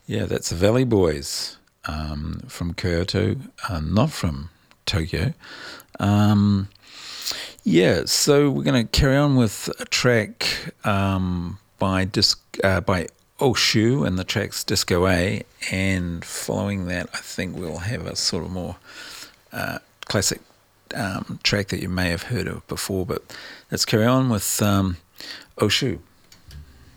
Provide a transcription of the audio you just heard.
Yeah, that's the Valley Boys from Kyoto, not from Tokyo. Um, yeah, so we're going to carry on with a track by Oshu, and the track's Disco A. And following that, I think we'll have a sort of more classic track that you may have heard of before. But let's carry on with Oshu.